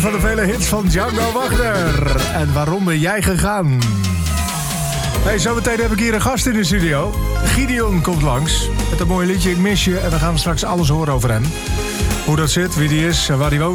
van de vele hits van Django Wagner. En waarom ben jij gegaan? Hey, zometeen heb ik hier een gast in de studio. Gideon komt langs met een mooi liedje Ik mis je. En dan gaan we straks alles horen over hem. Hoe dat zit, wie die is en waar die woont.